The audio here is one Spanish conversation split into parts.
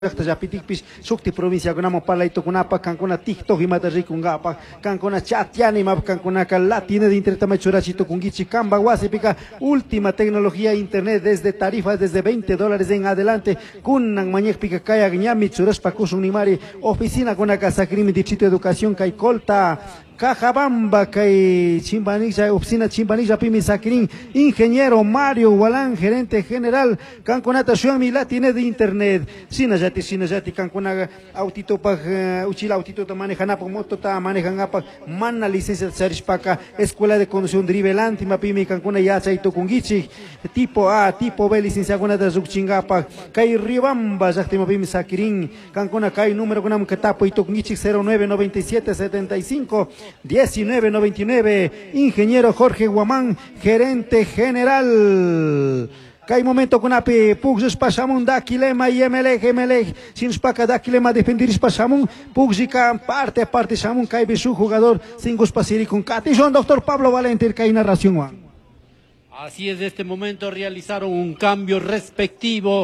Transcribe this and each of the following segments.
Japitikpis sukti provincia kunamo palaito kunapa kankuna tiktok imata rikungapa kankuna chatiani map kankuna latina de internet churachito kungichi kamba wasipika última tecnología internet desde tarifas desde $20 en adelante kunan mañekpika kaya gñami churaspa kusunimari oficina kuna casa crimen distrito educación kai colta Cajabamba, Kay Chimbanilla, oficina Chimbanilla, Pimi Sakirin, ingeniero Mario Walán, gerente general, Canconata Xuami, Latine de Internet, Sinajati, Cancona, Autito, Uchila, Autito, manejan apa, moto, manejan apa, Mana, licencia de Sarishpaca, Escuela de Conducción Drivelante, Mapimi, Cancona, Yacha y Tokungichi, tipo A, tipo B, licencia de Zuchingapa, Kay Ribamba, Jactima Pimi Sakirin, Cancona, Kay número Gunam Katapo y Tokungichi 099775. 1999, ingeniero Jorge Guamán, gerente general. Hay momento con api Pugs pasamun dakilema y emelej sin spaka dakilema defendir pasamun Pugsica parte samun kai su jugador sin guspasiri con Catillón, doctor Pablo Valente, kai narración Juan. Así es, de este momento realizaron un cambio respectivo,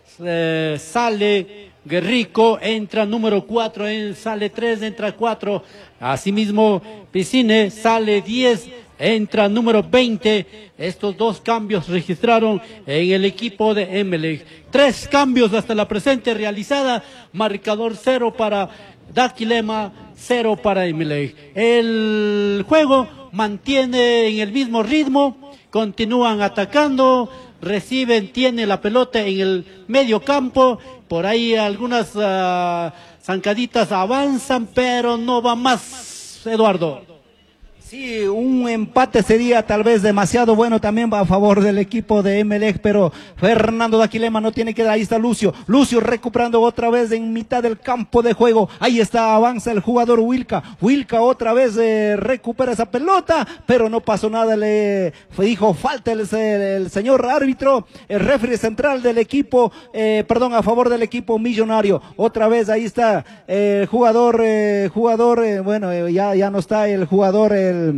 sale Guerrico, entra número 4, sale 3, entra 4, asimismo Piscine, sale 10, entra número 20, estos dos cambios registraron en el equipo de Emelec, 3 cambios hasta la presente realizada, marcador 0 para Daquilema, 0 para Emelec, el juego mantiene en el mismo ritmo, continúan atacando, reciben, tiene la pelota en el medio campo, por ahí algunas zancaditas avanzan, pero no va más, Eduardo. Sí, un empate sería tal vez demasiado bueno también a favor del equipo de Emelec, pero Fernando Daquilema no tiene que dar, ahí está Lucio recuperando otra vez en mitad del campo de juego, ahí está, avanza el jugador Wilka otra vez recupera esa pelota, pero no pasó nada, le dijo falta el señor árbitro, el referee central del equipo, a favor del equipo millonario, otra vez ahí está el jugador, ya no está el jugador,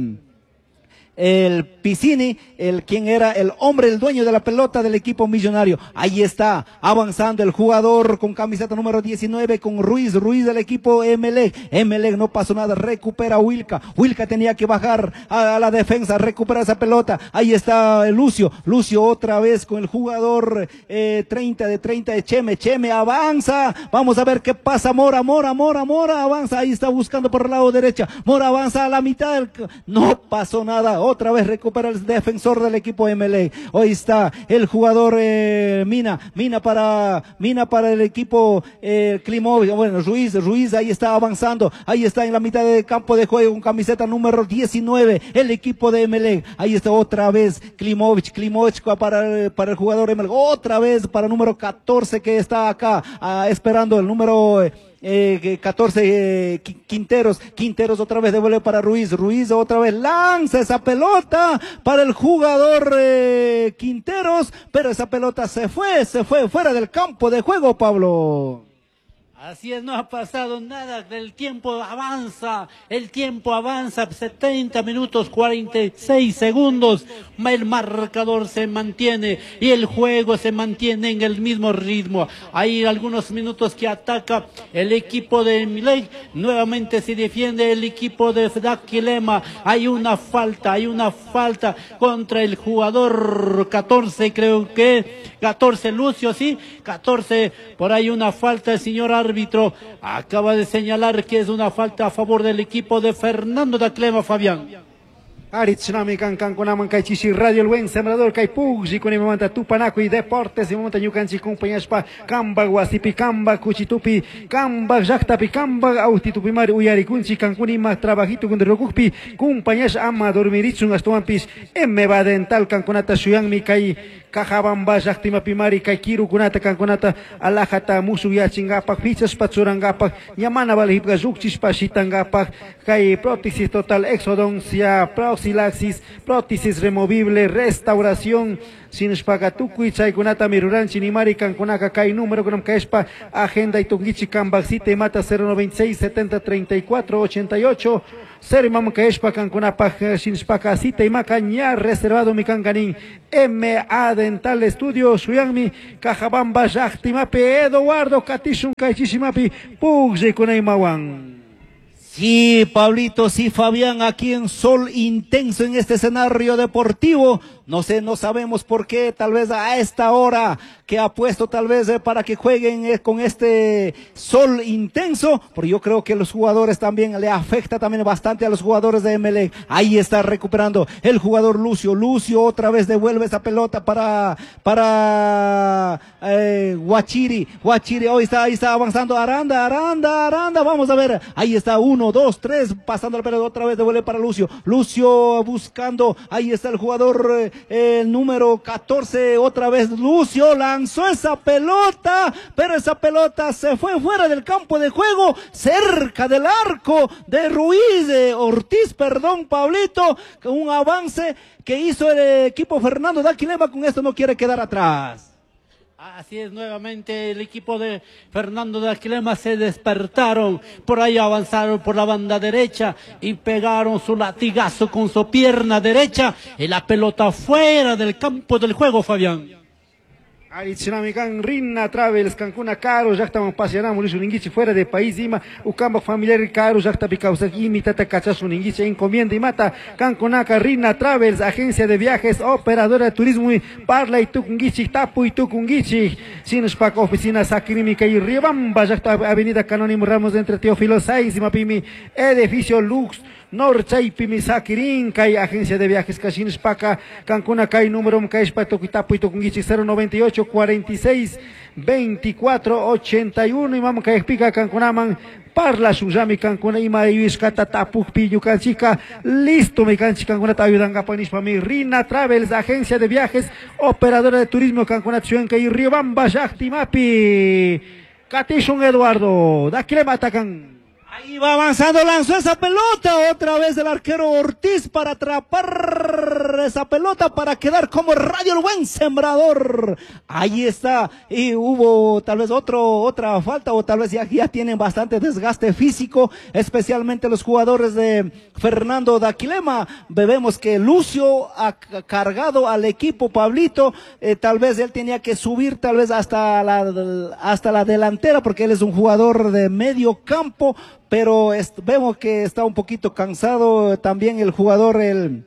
el Piscini, quien era el hombre, el dueño de la pelota del equipo millonario. Ahí está, avanzando el jugador con camiseta número 19, con Ruiz del equipo Emelec. Emelec no pasó nada, recupera Wilka tenía que bajar a la defensa, recupera esa pelota. Ahí está Lucio otra vez con el jugador 30 de Cheme avanza, vamos a ver qué pasa. Mora avanza, ahí está buscando por el lado derecha, Mora avanza a la mitad, no pasó nada. Otra vez recupera el defensor del equipo Emelec. Hoy está el jugador Mina para el equipo Klimovic. Bueno, Ruiz ahí está avanzando. Ahí está en la mitad del campo de juego con camiseta número 19. El equipo de Emelec. Ahí está otra vez Klimovic para el jugador Emelec. Otra vez para el número 14 que está acá esperando el número 14, Quinteros otra vez devuelve para Ruiz otra vez lanza esa pelota para el jugador Quinteros, pero esa pelota se fue fuera del campo de juego, Pablo. Así es, no ha pasado nada, el tiempo avanza, 70 minutos 46 segundos, el marcador se mantiene y el juego se mantiene en el mismo ritmo. Hay algunos minutos que ataca el equipo de Emelec, nuevamente se defiende el equipo de Daquilema, hay una falta contra el jugador 14, creo que 14 Lucio, sí, 14, por ahí una falta, el señor árbitro acaba de señalar que es una falta a favor del equipo de Fernando Daquilema, Fabián. Aritznami Canconaman Kaichishi Radio, el buen sembrador Kaipugsi con el momento Tupanaco y Deportes, el momento Yucanchi compañías pa Camba, Guasipi, Camba, Cuchitupi, Camba, Jactapi, Camba, Autitupi Mari, Uyaricunchi, Cancuni, más trabajito con Rocupi, compañías Ama, Dormiritzun, Astoampis, Emmeba Dental, Canconata, Suyangmi, Kai, Cajabamba, Jactima Pimari, Kaikiru, Kunata, Canconata, Alajata, Musuya, Chingapa, Pizzas, Patsurangapa, Yamana, Valhipga, Zuchis, Pasitangapa, Kai, Protisis Total, Exodoncia, profilaxis, prótesis removible, restauración, sinishpakatukuy, chaykunata miruranchi nimari kankunaka kay número kunam kashpa, agenda y tungichi kambaksite mata 096 70 34 88, ser mam kashpa kankunapa sinishpaka sita y macaña reservado mi kanganin, MA Dental Estudio, Suyangmi, Cajabamba, Yachtimape, Eduardo Catishun, Kaichimapi, Pugje Kunaimawan. Sí, Pablito, sí, Fabián, aquí en Sol Intenso en este escenario deportivo. No sé, no sabemos por qué, tal vez a esta hora que ha puesto tal vez para que jueguen con este sol intenso, pero yo creo que los jugadores también le afecta también bastante a los jugadores de Emelec. Ahí está recuperando el jugador Lucio. Lucio otra vez devuelve esa pelota para Guachiri. Guachiri hoy está, ahí está avanzando Aranda, vamos a ver, ahí está 1, 2, 3, pasando la pelota otra vez devuelve para Lucio. Lucio buscando, ahí está el jugador el número 14, otra vez Lucio lanzó esa pelota, pero esa pelota se fue fuera del campo de juego, cerca del arco de Ruiz, de Ortiz, perdón, Pablito, con un avance que hizo el equipo Fernando Daquilema, con esto no quiere quedar atrás. Así es, nuevamente el equipo de Fernando Daquilema se despertaron, por ahí avanzaron por la banda derecha y pegaron su latigazo con su pierna derecha y la pelota fuera del campo del juego, Fabián. Arichinamican, Rina Travels, Cancuna Caro, ya estamos paseando, Luis Uninguichi fuera de país, Ima, Ucamba familiar Caro, ya está picausa, Imitata Cachazo Uninguichi, encomienda y mata, Cancunaca, Rina Travels, agencia de viajes, operadora de turismo, Parla y Tucunguichi, Tapu y Tucunguichi, Sinuspac, oficina Sacrimica y Riobamba, ya está avenida Canónimo Ramos entre Teófilo Saiz y Mapimi, edificio Lux, Norchay Pimisakirin, Kai agencia de viajes Cachines Paca, Cancuna Kai número Caispa Toquitapu y Tokungichi 098 46 24 81 y Mam Caispica Cancunaman Parla Sujami Cancuna y Mayuis Catatapu Pillu Canchica, listo mi canchi Cancuna ayudan Gapanis para mí, Rina Travels, agencia de viajes, operadora de turismo Cancuna Chuenca y Riobamba Yachtimapi, Catishun Eduardo, Daquilema atacan. Ahí va avanzando, lanzó esa pelota, otra vez el arquero Ortiz para atrapar esa pelota, para quedar como Radio el Buen Sembrador. Ahí está, y hubo tal vez otra falta, o tal vez ya tienen bastante desgaste físico, especialmente los jugadores de Fernando Daquilema. Vemos que Lucio ha cargado al equipo, Pablito, tal vez él tenía que subir tal vez hasta la delantera, porque él es un jugador de medio campo, pero vemos que está un poquito cansado también el jugador,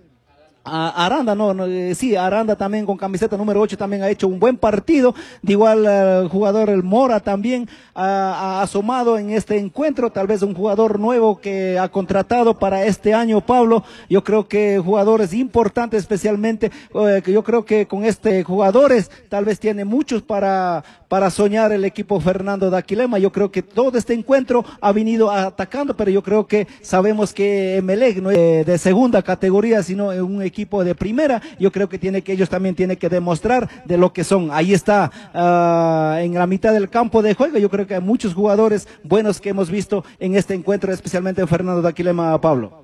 Aranda, sí, Aranda también con camiseta número 8 también ha hecho un buen partido, de igual el jugador el Mora también ha asomado en este encuentro, tal vez un jugador nuevo que ha contratado para este año, Pablo. Yo creo que jugadores importantes, especialmente que yo creo que con jugadores tal vez tiene muchos para soñar el equipo Fernando Daquilema. Yo creo que todo este encuentro ha venido atacando, pero yo creo que sabemos que Emelec no es de segunda categoría, sino un equipo de primera. Yo creo que ellos también tienen que demostrar de lo que son. Ahí está en la mitad del campo de juego. Yo creo que hay muchos jugadores buenos que hemos visto en este encuentro, especialmente Fernando Daquilema, Pablo.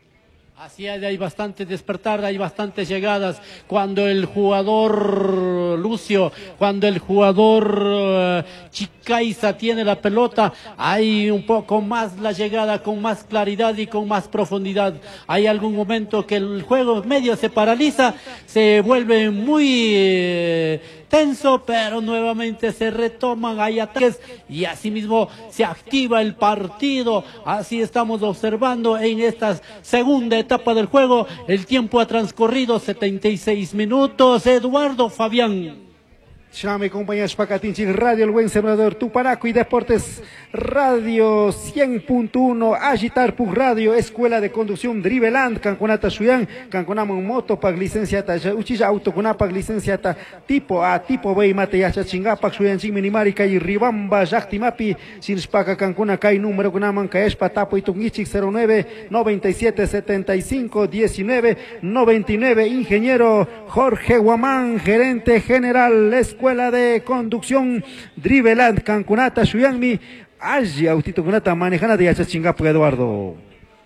Así hay bastante despertar, hay bastantes llegadas. Cuando el jugador Lucio, cuando el jugador Chicaiza tiene la pelota, hay un poco más la llegada con más claridad y con más profundidad. Hay algún momento que el juego medio se paraliza, se vuelve muy tenso, pero nuevamente se retoman, hay ataques y asimismo se activa el partido. Así estamos observando en esta segunda etapa del juego. El tiempo ha transcurrido 76 minutos. Eduardo, Fabián. Chame compañía Pacatinchi, Radio El Buen Sembrador, Tupanaco y Deportes Radio 100.1, Agitar Pug Radio, Escuela de Conducción Driveland, Cancunata Shuyan, Cancunamon Moto Pag licenciata, Uchilla Autocunapag licenciata, tipo A, tipo B, Mate Yacha Chingapak, Shuyan Ching Minimarica y Ribamba, Yachtimapi, Sinspaka Cancuna Kai, número Kunaman Kaespa, Tapo y Tungichik 09 97 75 19 99, ingeniero Jorge Guamán, gerente general, Escuela de Conducción Driveland, Cancunata Shuyanmi, allí autito kunata manejana de Yachachingapu, Eduardo.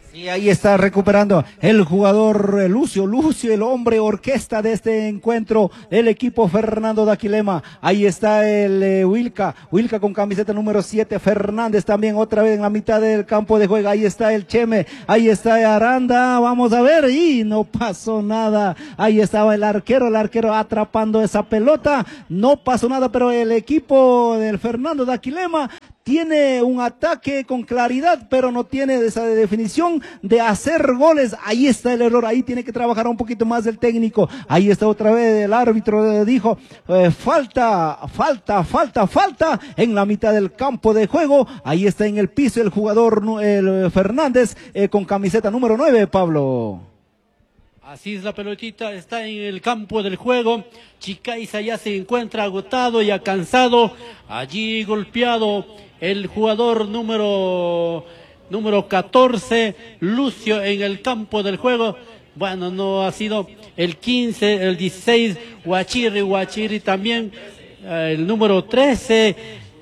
Y ahí está recuperando el jugador Lucio, el hombre orquesta de este encuentro, el equipo Fernando Daquilema. Ahí está el Wilca con camiseta número 7, Fernández también otra vez en la mitad del campo de juego. Ahí está el Cheme, ahí está Aranda, vamos a ver, y no pasó nada. Ahí estaba el arquero atrapando esa pelota, no pasó nada, pero el equipo del Fernando Daquilema tiene un ataque con claridad, pero no tiene esa definición de hacer goles. Ahí está el error, ahí tiene que trabajar un poquito más el técnico. Ahí está otra vez el árbitro, dijo, falta en la mitad del campo de juego. Ahí está en el piso el jugador el Fernández con camiseta número 9, Pablo. Así es, la pelotita está en el campo del juego. Chicaiza ya se encuentra agotado y cansado. Allí golpeado el jugador número 14, Lucio, en el campo del juego. Bueno, no ha sido el 15, el 16, Guachiri también, el número 13,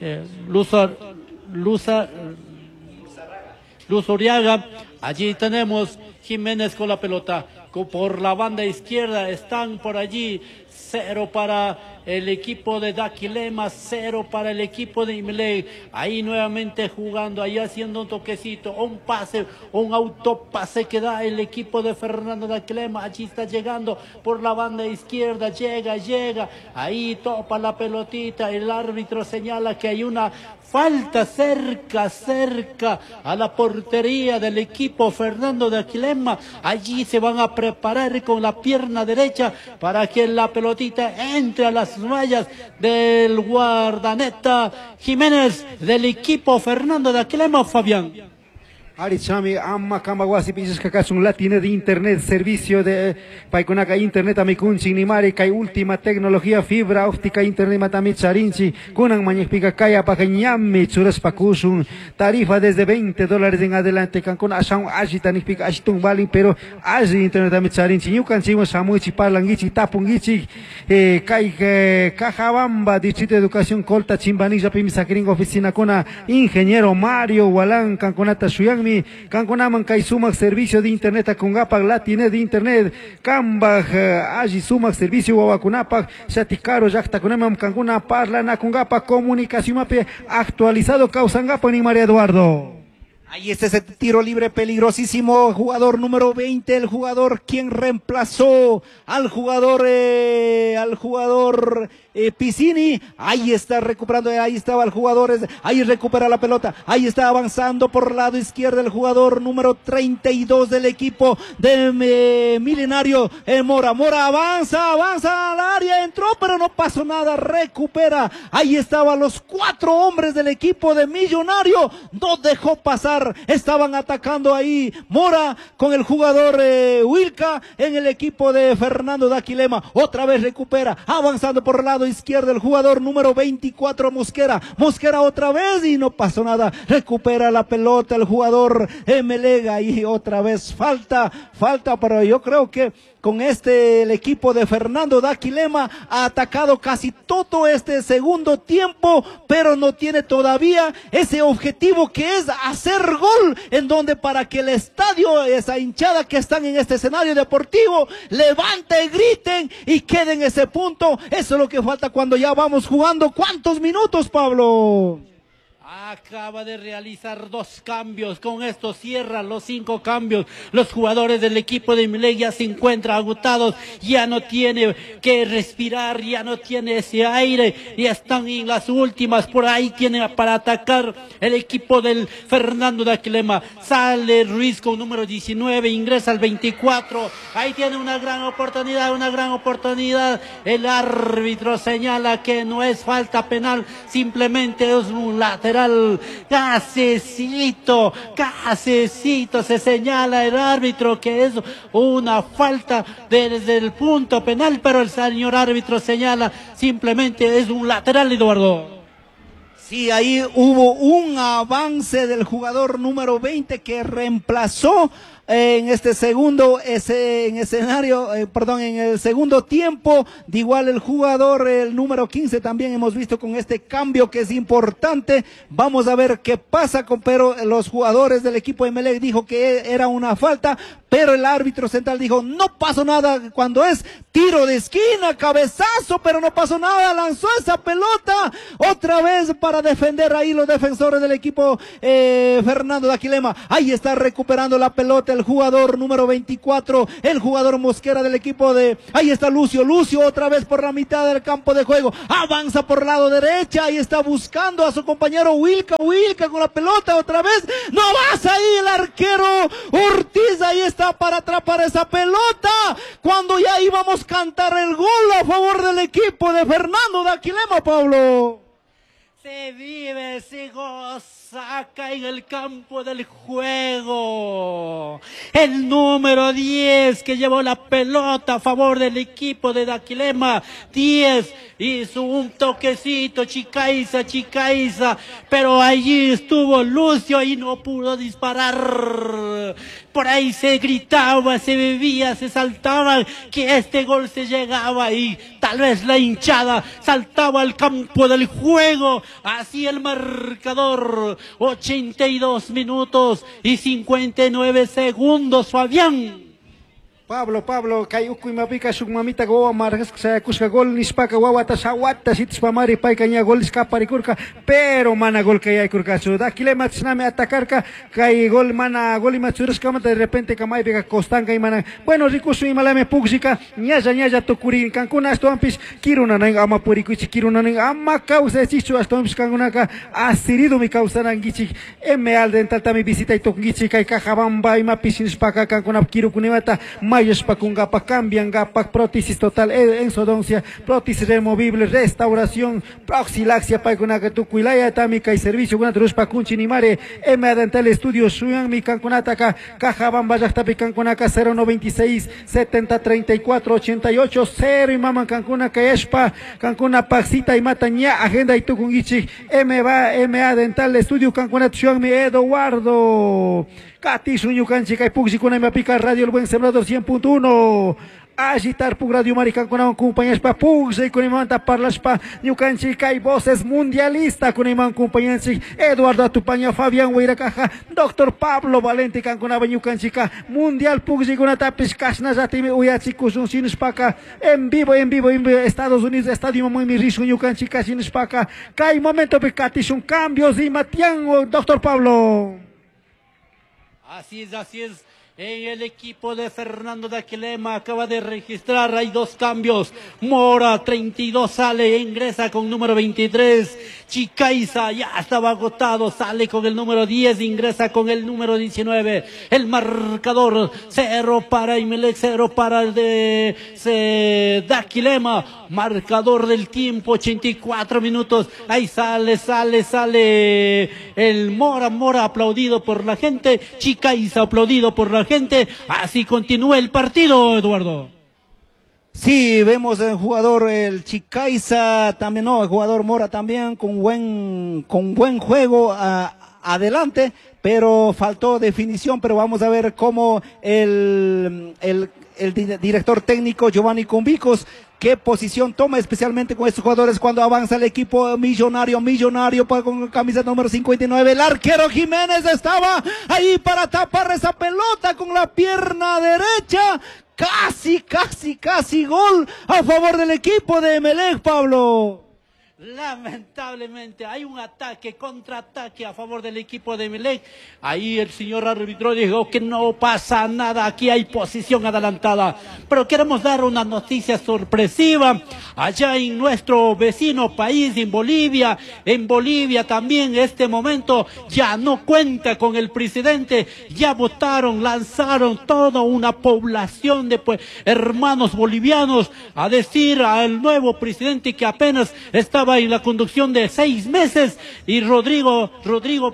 Luz Oriaga. Allí tenemos Jiménez con la pelota. Por la banda izquierda están por allí. 0 para el equipo de Daquilema, 0 para el equipo de Emelec. Ahí nuevamente jugando, ahí haciendo un toquecito, un pase, un autopase que da el equipo de Fernando Daquilema. Allí está llegando por la banda izquierda, llega, ahí topa la pelotita. El árbitro señala que hay una falta cerca a la portería del equipo Fernando Daquilema. Allí se van a preparar con la pierna derecha para que la pelotita entre a las mallas del guardaneta Jiménez del equipo Fernando Daquilema, Fabián. Arichami, amma Cambaguasi, pisos que acá son latina de internet, servicio de Paiconaca internet, amicunchi, nimari, kai última tecnología, fibra óptica, internet, matami, charinchi, kunan mañipica, kaya, pacañami, churas pacusun, tarifa desde $20 en adelante, cancún, ashan, agitanipica, ashtun, bali, pero aji internet, ami, charinchi, yucan, chimo, samuichi, parlangichi, tapungichi, kai, cajabamba, distrito de educación, colta, chimbanilla, pimisakring, oficina, kuna, ingeniero Mario, Walán, cancunata, suyang, Canconaman Kai Sumac servicio de internet a Congapac Latine de internet Cambaj Aji Sumac servicio Wawacunapac Shaticaro Yacta Conamam Cancuna Parla na Congapac comunicación mape actualizado Causangapa ni María Eduardo. Ahí está ese tiro libre peligrosísimo, jugador número 20, el jugador quien reemplazó al jugador Piscini. Ahí está recuperando, ahí estaba el jugador, ahí recupera la pelota, ahí está avanzando por el lado izquierdo el jugador número 32 del equipo de Milenario, Mora avanza al área, entró pero no pasó nada, recupera, ahí estaban los 4 hombres del equipo de Millonario, no dejó pasar. Estaban atacando ahí Mora con el jugador Wilca en el equipo de Fernando Daquilema. Otra vez recupera, avanzando por el lado izquierdo el jugador número 24 Mosquera otra vez y no pasó nada. Recupera la pelota el jugador Melega y otra vez falta, pero yo creo que con el equipo de Fernando Daquilema ha atacado casi todo este segundo tiempo, pero no tiene todavía ese objetivo que es hacer gol, en donde para que el estadio, esa hinchada que están en este escenario deportivo, levanten, griten y queden en ese punto. Eso es lo que falta cuando ya vamos jugando. ¿Cuántos minutos, Pablo? Acaba de realizar 2 cambios, con esto cierran los 5 cambios. Los jugadores del equipo de Emelec ya se encuentran agotados, ya no tiene que respirar, ya no tiene ese aire, ya están en las últimas. Por ahí tiene para atacar el equipo del Fernando Daquilema. Sale Ruiz con número 19, ingresa al 24, ahí tiene una gran oportunidad. El árbitro señala que no es falta penal, simplemente es un lateral. Casecito, se señala el árbitro que es una falta desde el punto penal, pero el señor árbitro señala simplemente es un lateral, Eduardo. Sí, ahí hubo un avance del jugador número 20 que reemplazó en este segundo en el segundo tiempo. De igual el jugador, el número 15 también hemos visto con este cambio que es importante. Vamos a ver qué pasa pero los jugadores del equipo de Emelec dijo que era una falta, pero el árbitro central dijo no pasó nada cuando es tiro de esquina, cabezazo, pero no pasó nada, lanzó esa pelota otra vez para defender ahí los defensores del equipo Fernando Daquilema. Ahí está recuperando la pelota el jugador número 24, el jugador Mosquera del equipo ahí está Lucio otra vez por la mitad del campo de juego, avanza por el lado derecha, ahí está buscando a su compañero Wilka con la pelota otra vez, no vas ahí el arquero Ortiz, ahí está para atrapar esa pelota, cuando ya íbamos a cantar el gol a favor del equipo de Fernando Daquilema, Pablo. Se vive, se goza acá en el campo del juego. El número 10 que llevó la pelota a favor del equipo de Daquilema. 10 hizo un toquecito, Chicaiza, pero allí estuvo Lucio y no pudo disparar. Por ahí se gritaba, se bebía, se saltaba que este gol se llegaba y tal vez la hinchada saltaba al campo del juego. Así el marcador, 82 minutos y 59 segundos, Fabián. Pablo, kay ukuy mapika shuk mamita goa marcas kushka gol nispaka wawata sawata sitis pamari pai kaña gol escaparikurka, pero mana gol kay kurka su Daquilema tsunami atacarka kay gol mana gol imatsurska de repente kamay pika costanka y mana bueno rikusu imalame puksika ñalla tokurin kankuna esto ampis kiruna nang ama purikuchi kiruna nang ama causa chichu hasta ampis kangunaka asirido mi causa nangichi al dental tami visita y tokungichi kay kajabamba ima pisispaka kankuna kirukunimata mayos pacunga pa cambian gapak prótesis total ensodoncia prótesis removible restauración proxilaxia pa kunaka tu kuilaya tamika y servicio kuna trus pa kunchimare dental estudio suyan mi kankunata ka kajabamba yakta pi kankunaka 096 70 34 88 0 y mama kankuna ka espa kankuna paxita y mataña agenda y tu kungichi MA dental estudio kankuna tuyan mi Eduardo Cati suñu canchi kay puxi kuna me pica radio el buen sembrador 100.1 agitar pug radio marican con compañías pa puxi con imanta parlas pa ñu canchi kay voces mundialista con iman compañías Eduardo Atupaña Fabián Huayra Caja Doctor Pablo Valente can con ñu canchi ka mundial puxi con tapis kasna zatimi uyachi kusun sinus paka en vivo Estados Unidos estadio muy mi riso ñu canchi ka sinus paka kay momento picati son cambios y Matián Doctor Pablo. Así es. En el equipo de Fernando Daquilema acaba de registrar, hay dos cambios. Mora, 32, sale, ingresa con número 23. Chicaiza ya estaba agotado, sale con el número 10, ingresa con el número 19. El marcador, 0 para Emelec, 0 para el de Daquilema. Marcador del tiempo, 84 minutos. Ahí sale el Mora aplaudido por la gente. Chicaiza aplaudido por la gente. Así continúa el partido, Eduardo. Sí, vemos el jugador, el Chicaiza también, no, el jugador Mora también con buen juego adelante, pero faltó definición. Pero vamos a ver cómo el director técnico Giovanni Convicos qué posición toma, especialmente con estos jugadores cuando avanza el equipo millonario con camiseta número 59. El arquero Jiménez estaba ahí para tapar esa pelota con la pierna derecha. Casi gol a favor del equipo de Emelec, Pablo. Lamentablemente hay un contraataque a favor del equipo de Emelec. Ahí el señor árbitro dijo que no pasa nada, aquí hay posición adelantada. Pero queremos dar una noticia sorpresiva allá en nuestro vecino país, en Bolivia. En Bolivia también este momento ya no cuenta con el presidente. Ya votaron, lanzaron toda una población de hermanos bolivianos a decir al nuevo presidente que apenas estaba en la conducción de 6 meses, y Rodríguez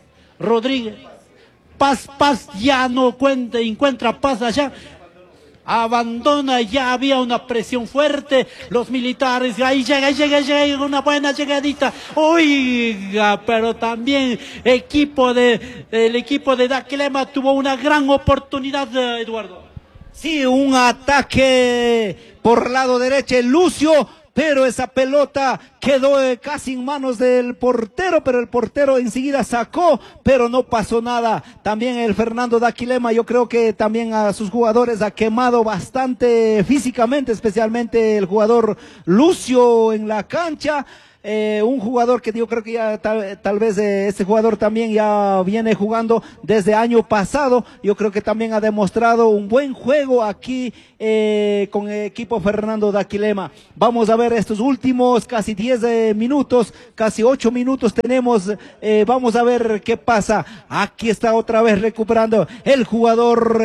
Paz ya no encuentra paz allá. abandona, ya había una presión fuerte, los militares, ahí llega, una buena llegadita, oiga, pero también el equipo de Daquilema tuvo una gran oportunidad, Eduardo. Sí, un ataque por lado derecho, Lucio, pero esa pelota quedó casi en manos del portero, pero el portero enseguida sacó, pero no pasó nada. También el Fernando Daquilema, yo creo que también a sus jugadores ha quemado bastante físicamente, especialmente el jugador Lucio en la cancha. Un jugador que yo creo que ya tal vez este jugador también ya viene jugando desde año pasado. Yo creo que también ha demostrado un buen juego aquí con el equipo Fernando Daquilema. Vamos a ver estos últimos casi 10 minutos, casi 8 minutos tenemos. Vamos a ver qué pasa. Aquí está otra vez recuperando el jugador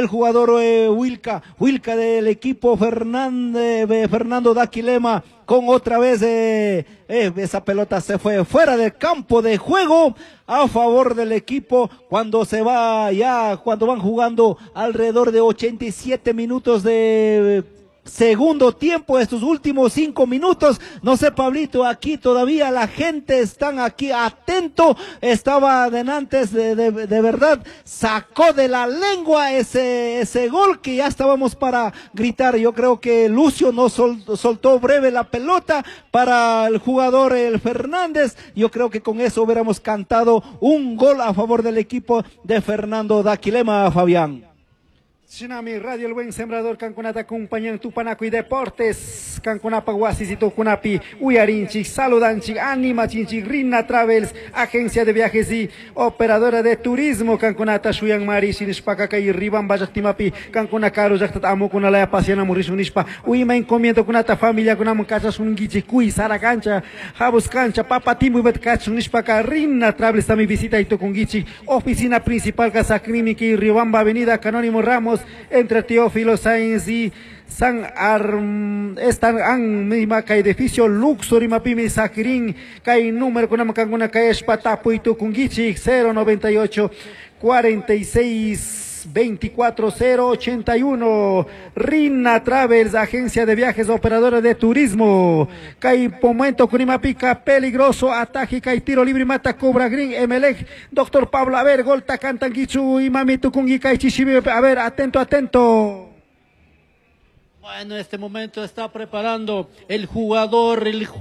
Wilca del equipo Fernando Daquilema. Con otra vez esa pelota se fue fuera del campo de juego a favor del equipo cuando van jugando alrededor de 87 minutos de segundo tiempo, estos últimos 5 minutos. No sé, Pablito, aquí todavía la gente están aquí atento, estaba denantes de verdad, sacó de la lengua ese gol que ya estábamos para gritar. Yo creo que Lucio no soltó breve la pelota para el jugador el Fernández. Yo creo que con eso hubiéramos cantado un gol a favor del equipo de Fernando Daquilema, Fabián. Tsunami Radio El Buen Sembrador Cancunata acompañan Tupanaco y Deportes Cancunapa Guasisito Cunapi Uyarinchi Saludanchi Anima Chinchi Rina Travels Agencia de Viajes y Operadora de Turismo Cancunata Shuyan Mari Sinishpaka y Riban Bajatimapi Cancuna Caro Jactat Amo Kunala Pasiana Murisunishpa Uima Encomiendo Kunata Familia Kunam Cachas Ungichi Kui Sara Cancha Jabus Cancha Papa Timu Bet Cachunishpaka Rina Travels Tami Visita Itokungichi Oficina Principal Casa Clínica Riobamba Avenida Canónimo Ramos entre Teófilo Sáenz y están misma que edificio Luxury Mapimi Sakirin que número con una calle Espatapo y Tukungichi 098 46 24 081 Rina Travels, agencia de viajes, operadora de turismo. Kai momento Curimapica, peligroso, ataque, kai tiro libre, mata Cobra Green, Emelec, doctor Pablo, a ver, Golta, Cantanguichu y Mami Tukungi, kai Chishibi, a ver, atento. Bueno, en este momento está preparando el jugador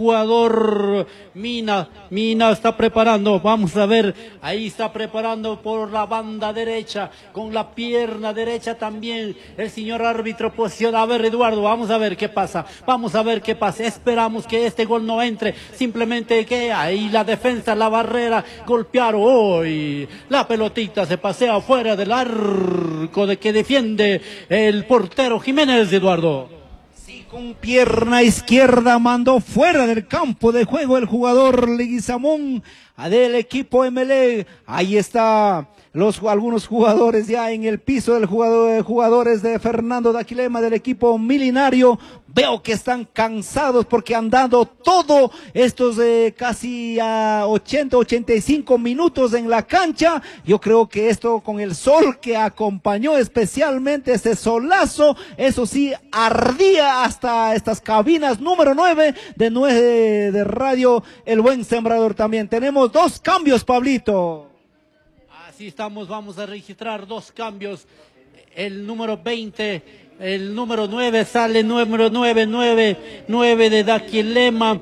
Mina está preparando, vamos a ver, ahí está preparando por la banda derecha, con la pierna derecha también, el señor árbitro posiciona, a ver Eduardo, vamos a ver qué pasa, esperamos que este gol no entre, simplemente que ahí la defensa, la barrera, golpearon hoy, la pelotita se pasea fuera del arco de que defiende el portero Jiménez, Eduardo. Con pierna izquierda mandó fuera del campo de juego el jugador Leguizamón del equipo MLE. Ahí está algunos jugadores ya en el piso del jugadores de Fernando Daquilema del equipo Milenario. Veo que están cansados porque han dado todo estos casi 85 minutos en la cancha. Yo creo que esto con el sol que acompañó especialmente ese solazo, eso sí, ardía hasta estas cabinas número 9 de Radio El Buen Sembrador también. Tenemos 2 cambios, Pablito. Así estamos, vamos a registrar 2 cambios. El número 20, el número 9 sale, número 9 de Daquilema,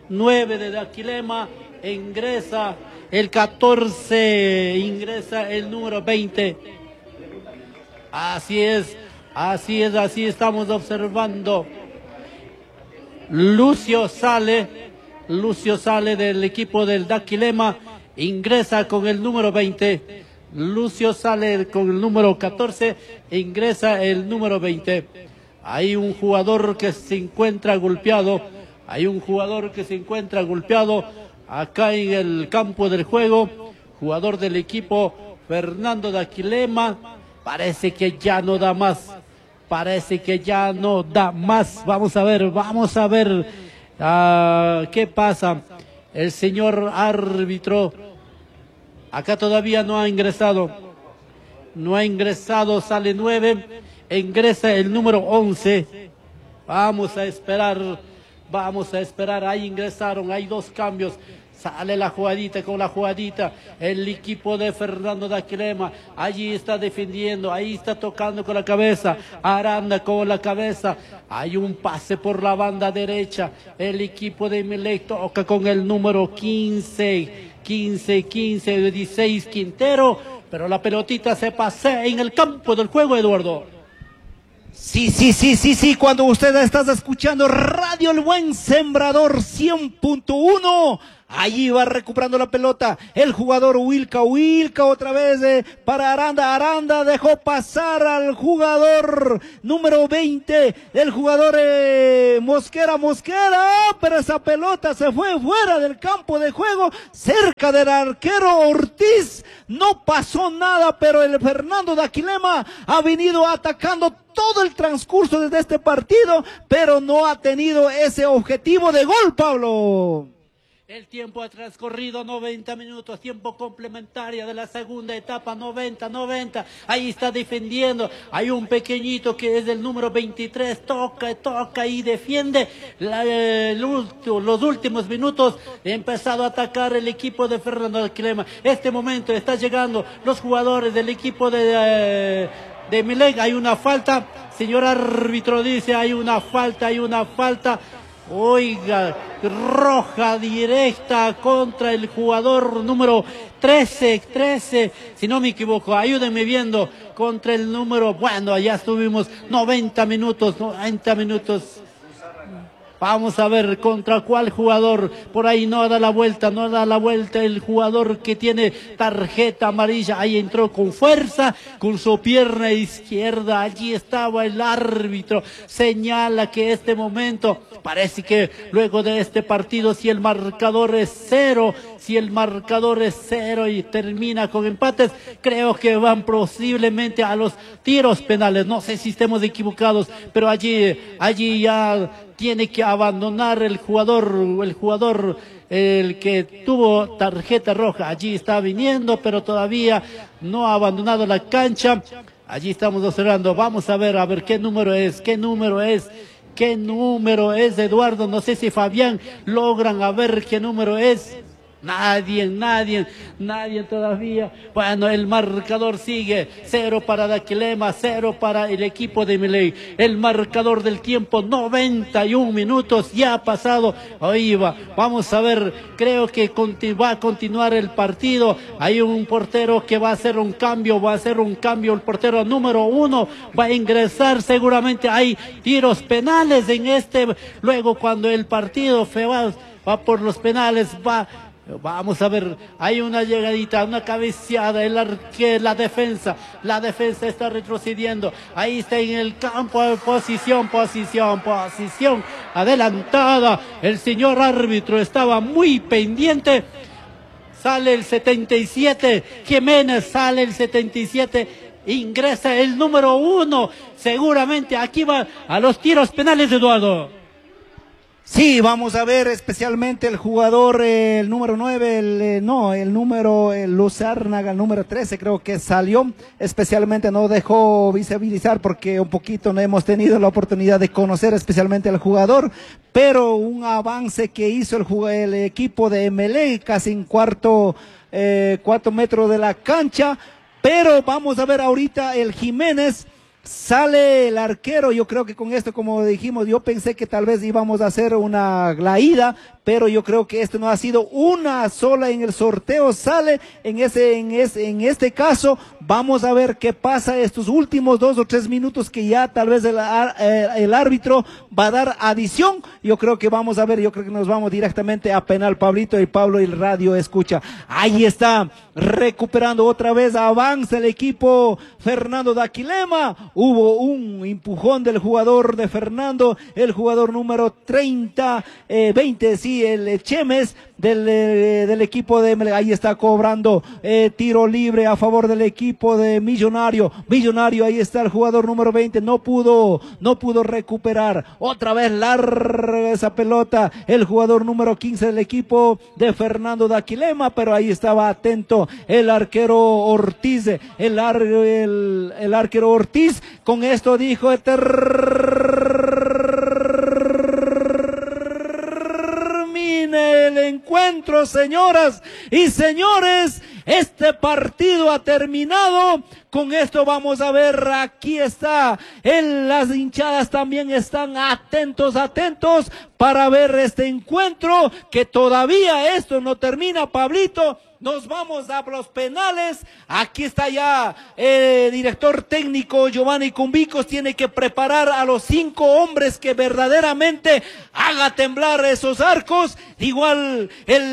ingresa el 14, ingresa el número 20. Así estamos observando. Lucio sale del equipo del Daquilema, ingresa con el número 20. Lucio sale con el número 14, ingresa el número 20. Hay un jugador que se encuentra golpeado, acá en el campo del juego, jugador del equipo Fernando Daquilema, parece que ya no da más, vamos a ver qué pasa. El señor árbitro acá todavía no ha ingresado, sale 9, ingresa el número 11. Vamos a esperar, ahí ingresaron, hay dos cambios. Sale la jugadita con la jugadita, el equipo de Fernando Daquilema, allí está defendiendo, ahí está tocando con la cabeza, Aranda con la cabeza, hay un pase por la banda derecha, el equipo de Emelec toca con el número 15, 16 Quintero, pero la pelotita se pasea en el campo del juego, Eduardo. Sí, cuando usted está escuchando Radio El Buen Sembrador 100.1, allí va recuperando la pelota el jugador Wilka otra vez para Aranda dejó pasar al jugador número 20, el jugador Mosquera, pero esa pelota se fue fuera del campo de juego, cerca del arquero Ortiz, no pasó nada, pero el Fernando Daquilema ha venido atacando todo el transcurso de este partido, pero no ha tenido ese objetivo de gol, Pablo. El tiempo ha transcurrido 90 minutos, tiempo complementario de la segunda etapa, 90, ahí está defendiendo, hay un pequeñito que es el número 23, toca y defiende, los últimos minutos ha empezado a atacar el equipo de Fernando Daquilema, este momento está llegando los jugadores del equipo de Emelec, hay una falta, señor árbitro dice, hay una falta, oiga, roja directa contra el jugador número 13, si no me equivoco, ayúdenme viendo, contra el número, bueno, ya estuvimos 90 minutos, vamos a ver contra cuál jugador, por ahí no da la vuelta el jugador que tiene tarjeta amarilla, ahí entró con fuerza, con su pierna izquierda, allí estaba el árbitro, señala que este momento, parece que luego de este partido, si el marcador es cero y termina con empates, creo que van posiblemente a los tiros penales, no sé si estemos equivocados, pero allí ya tiene que abandonar el jugador el que tuvo tarjeta roja, allí está viniendo, pero todavía no ha abandonado la cancha, allí estamos observando, vamos a ver qué número es, Eduardo, no sé si Fabián logran a ver qué número es. Nadie todavía. Bueno, el marcador sigue, 0 para Daquilema, 0 para el equipo de Emelec. El marcador del tiempo, 91 minutos, ya ha pasado. Ahí va, vamos a ver, creo que va a continuar el partido. Hay un portero que va a hacer un cambio, el portero número 1 va a ingresar, seguramente hay tiros penales en luego cuando el partido va por los penales, vamos a ver, hay una llegadita, una cabeceada, la defensa está retrocediendo, ahí está en el campo, posición adelantada, el señor árbitro estaba muy pendiente, sale el 77, Jiménez sale el 77, ingresa el número 1, seguramente aquí va a los tiros penales, Eduardo. Sí, vamos a ver especialmente el jugador, el número 9, el Luzárnaga, el número 13 creo que salió, especialmente no dejó visibilizar porque un poquito no hemos tenido la oportunidad de conocer especialmente al jugador, pero un avance que hizo el equipo de Emelec casi en cuarto metro de la cancha, pero vamos a ver ahorita el Jiménez. Sale el arquero, yo creo que con esto, como dijimos, yo pensé que tal vez íbamos a hacer la ida, pero yo creo que esto no ha sido una sola en el sorteo, sale en este caso, vamos a ver qué pasa estos últimos 2 o 3 minutos que ya tal vez el árbitro va a dar adición, yo creo que vamos a ver, yo creo que nos vamos directamente a penal, Pablito y Pablo y el radio escucha, ahí está, recuperando otra vez, avanza el equipo Fernando Daquilema, hubo un empujón del jugador de Fernando, el jugador número 20, sí, el Chemes, del equipo de Emelec. Ahí está cobrando tiro libre a favor del equipo de Millonario. Millonario, ahí está el jugador número 20, no pudo recuperar. Otra vez larga esa pelota el jugador número 15 del equipo de Fernando Daquilema, pero ahí estaba atento el arquero Ortiz, el arquero Ortiz. Con esto dijo: termine el encuentro, señoras y señores. Este partido ha terminado. Con esto vamos a ver, aquí está, las hinchadas también están atentos para ver este encuentro, que todavía esto no termina, Pablito. Nos vamos a los penales. Aquí está ya el director técnico Giovanni Cumbicos. Tiene que preparar a los 5 hombres que verdaderamente haga temblar esos arcos. Igual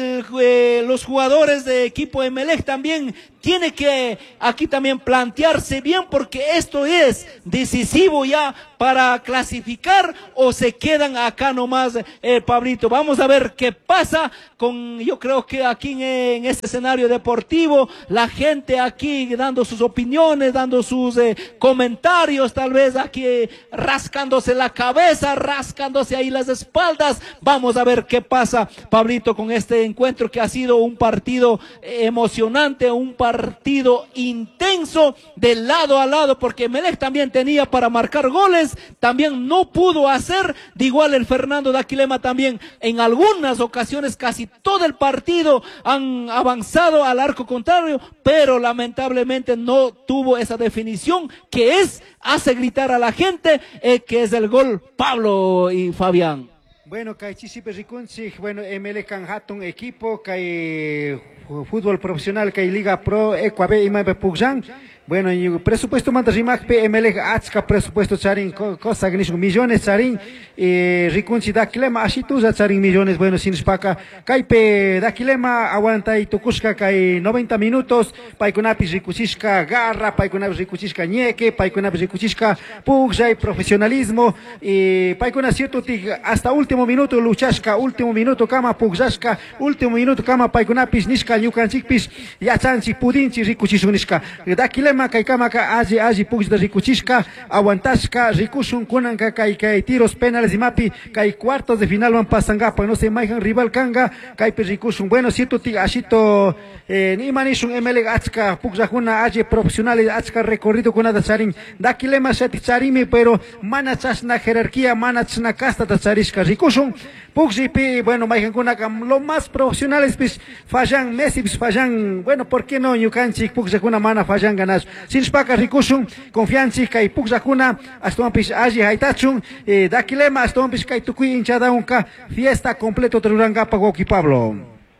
los jugadores de equipo Emelec también tiene que aquí también plantearse bien, porque esto es decisivo ya para clasificar, o se quedan acá nomás, Pablito. Vamos a ver qué pasa yo creo que aquí en este escenario deportivo, la gente aquí dando sus opiniones, dando sus comentarios, tal vez aquí rascándose la cabeza, rascándose ahí las espaldas. Vamos a ver qué pasa, Pablito, con este encuentro que ha sido un partido emocionante, un partido intenso de lado a lado, porque Emelec también tenía para marcar goles, también no pudo hacer. De igual el Fernando Daquilema también en algunas ocasiones, casi todo el partido han avanzado al arco contrario, pero lamentablemente no tuvo esa definición que hace gritar a la gente, que es el gol, Pablo y Fabián. Bueno, kay chisipe rikunchik, bueno, Emelec kan hatun equipo, kay fútbol profesional, kay Liga Pro, Ecuabe, Imabe Pugjan. Bueno, y presupuesto manda rimakpe Emelec achka presupuesto charin cosa gnish millones charin rikunchi Daquilema ashituza charin millones. Bueno, sin spaka kaype Daquilema aguanta y tukushka kay 90 minutos paykunapis rikuchishka garra, paykunapis rikuchishka ñeque, paykunapis rikuchishka pugja y profesionalismo, y paykuna cierto hasta último minuto luchashka, último minuto kama pugzashka, último minuto kama paykunapis nishka ñukanchikpis yachanchik pudinchik rikuchishun nishka. Daquilema kay kamaka alli pugda rikuchishka, aguantashka rikushun kunanka kay tiros penales y mapi kay cuartos de final van pasangapa, no se maijan rival kanga kaype rikushun. Bueno, cierto ashito ni manishun Emelec achka pugzajuna alli profesionales, achka recorrido kunada charin Daquilema shati charimi, pero mana chashna jerarquía, mana chashna casta tacharishka rikushun pugzipi. Bueno, maijan kunaka lo más profesionales pues fallan Messi pues fallan. Bueno, ¿por qué no ñukanchik pugzajuna mana fallan ganas sin spaka rikushun confianza kay pugzajuna astompis alli haitachun Daquilema astompis kay tukui hinchada unka fiesta completo trurangapa goki Pablo.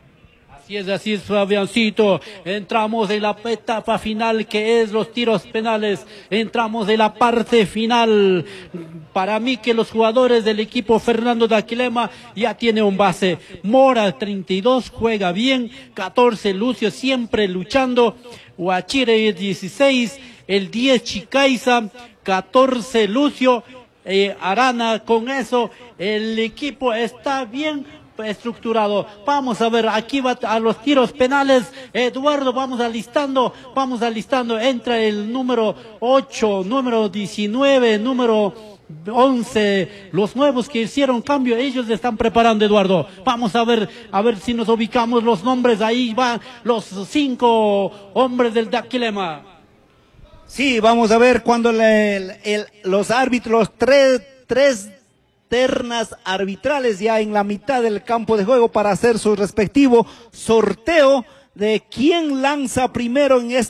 Así es, Fabiancito. Entramos en la etapa final, que es los tiros penales. Entramos en la parte final. Para mí que los jugadores del equipo Fernando Daquilema ya tiene un base. Mora 32, juega bien. 14, Lucio siempre luchando. Huachire 16, el 10 Chicaiza, 14 Lucio, Arana. Con eso el equipo está bien estructurado. Vamos a ver, aquí va a los tiros penales. Eduardo, vamos alistando. Entra el número 8, número 19, número 11, los nuevos que hicieron cambio, ellos están preparando, Eduardo. Vamos a ver si nos ubicamos los nombres. Ahí van los 5 hombres del Daquilema. Sí, vamos a ver cuando los árbitros, tres ternas arbitrales ya en la mitad del campo de juego para hacer su respectivo sorteo de quién lanza primero en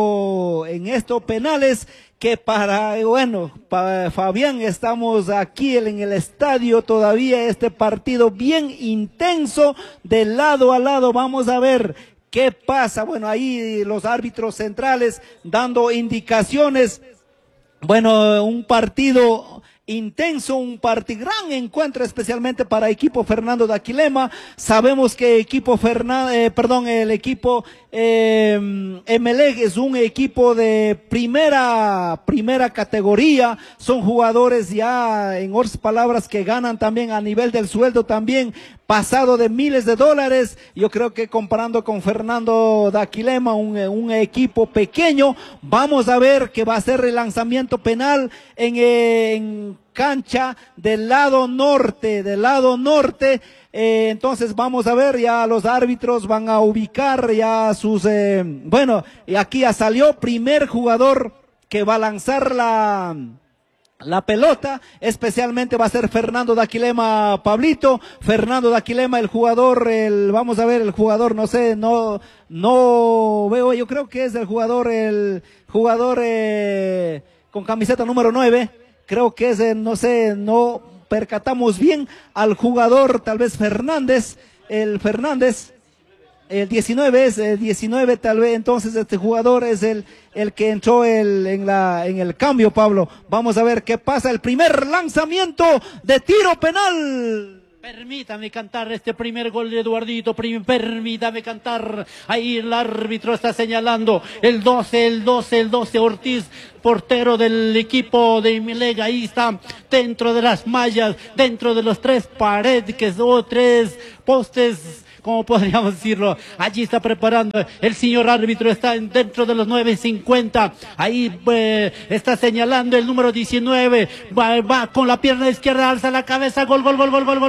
estos penales. Que para Fabián, estamos aquí en el estadio todavía, este partido bien intenso de lado a lado. Vamos a ver qué pasa. Bueno, ahí los árbitros centrales dando indicaciones. Bueno, un partido intenso, gran encuentro especialmente para equipo Fernando Daquilema. Sabemos que el equipo Emelec es un equipo de primera categoría. Son jugadores ya, en otras palabras, que ganan también a nivel del sueldo también pasado de miles de dólares. Yo creo que comparando con Fernando Daquilema, un equipo pequeño, vamos a ver que va a ser el lanzamiento penal en cancha del lado norte, entonces vamos a ver, ya los árbitros van a ubicar ya sus, bueno, y aquí ya salió primer jugador que va a lanzar la pelota, especialmente va a ser Fernando Daquilema, Pablito. Fernando Daquilema, el jugador, vamos a ver el jugador, no sé, no veo, yo creo que es el jugador con camiseta número 9, creo que es, no sé, no percatamos bien al jugador, tal vez Fernández, el 19 es el 19 tal vez, entonces este jugador es el que entró en el cambio, Pablo. Vamos a ver qué pasa, el primer lanzamiento de tiro penal. Permítame cantar este primer gol de Eduardito, permítame cantar, ahí el árbitro está señalando el 12 Ortiz, portero del equipo de Emelec, ahí está, dentro de las mallas, dentro de los 3 paredes o 3 postes, como podríamos decirlo, allí está preparando, el señor árbitro está dentro de los 9:50, ahí está señalando el número 19, va con la pierna izquierda, alza la cabeza, gol,